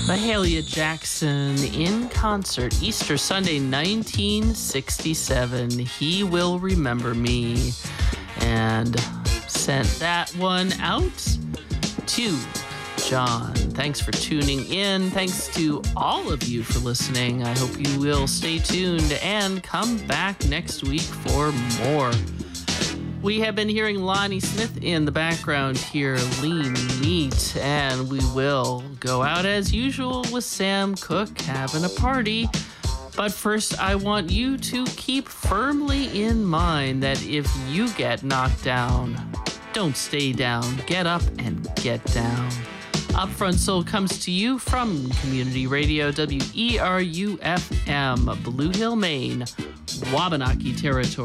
Mahalia Jackson in concert, Easter Sunday, 1967. He Will Remember Me. And sent that one out to John. Thanks for tuning in. Thanks to all of you for listening. I hope you will stay tuned and come back next week for more. We have been hearing Lonnie Smith in the background here, Lean Meat, and we will go out as usual with Sam Cooke having a party. But first, I want you to keep firmly in mind that if you get knocked down, don't stay down. Get up and get down. Upfront Soul comes to you from Community Radio WERU-FM, Blue Hill, Maine, Wabanaki Territory.